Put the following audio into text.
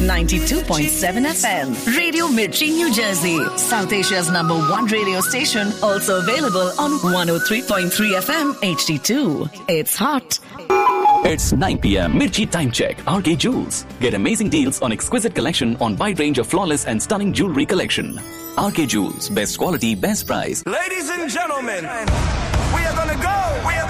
92.7 FM. Radio Mirchi, New Jersey. South Asia's #1 radio station. Also available on 103.3 FM HD2. It's hot. It's 9 p.m. Mirchi Time Check. RK Jewels. Get amazing deals on exquisite collection on wide range of flawless and stunning jewelry collection. RK Jewels. Best quality, best price. Ladies and gentlemen, we are gonna go.